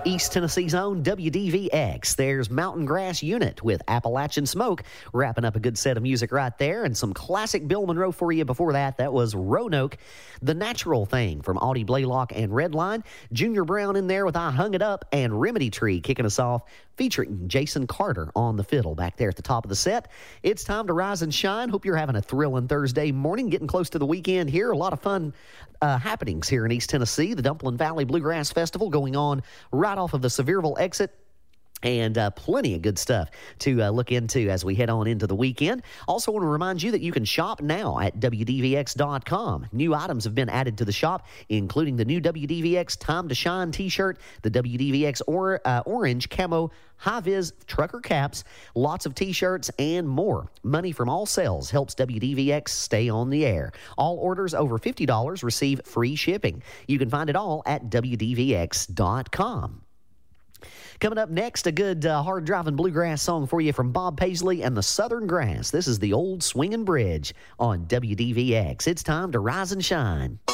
East Tennessee's own WDVX. There's Mountain Grass Unit with Appalachian Smoke, wrapping up a good set of music right there, and some classic Bill Monroe for you before that. That was Roanoke, The Natural Thing from Audie Blaylock and Redline. Junior Brown in there with I Hung It Up, and Remedy Tree kicking us off, featuring Jason Carter on the fiddle back there at the top of the set. It's time to rise and shine. Hope you're having a thrilling Thursday morning, getting close to the weekend here. A lot of fun happenings here in East Tennessee. The Dumpling Valley Bluegrass Festival going on right off of the Sevierville exit. And plenty of good stuff to look into as we head on into the weekend. Also want to remind you that you can shop now at WDVX.com. New items have been added to the shop, including the new WDVX Time to Shine t-shirt, the WDVX orange camo high-vis trucker caps, lots of t-shirts, and more. Money from all sales helps WDVX stay on the air. All orders over $50 receive free shipping. You can find it all at WDVX.com. Coming up next, a good hard-driving bluegrass song for you from Bob Paisley and the Southern Grass. This is the Old Swingin' Bridge on WDVX. It's time to rise and shine.